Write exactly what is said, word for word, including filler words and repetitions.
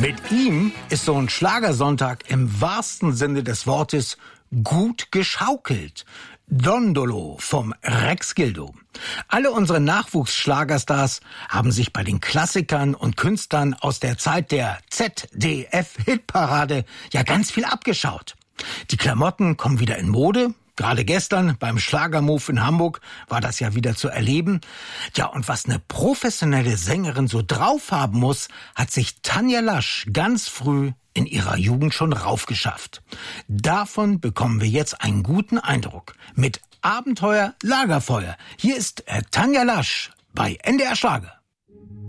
Mit ihm ist so ein Schlagersonntag im wahrsten Sinne des Wortes gut geschaukelt. Dondolo vom Rex Gildo. Alle unsere Nachwuchsschlagerstars haben sich bei den Klassikern und Künstlern aus der Zeit der Z D F-Hitparade ja ganz viel abgeschaut. Die Klamotten kommen wieder in Mode. Gerade gestern beim Schlagermove in Hamburg war das ja wieder zu erleben. Ja, und was eine professionelle Sängerin so drauf haben muss, hat sich Tanja Lasch ganz früh in ihrer Jugend schon raufgeschafft. Davon bekommen wir jetzt einen guten Eindruck. Mit Abenteuer Lagerfeuer. Hier ist Tanja Lasch bei N D R Schlager.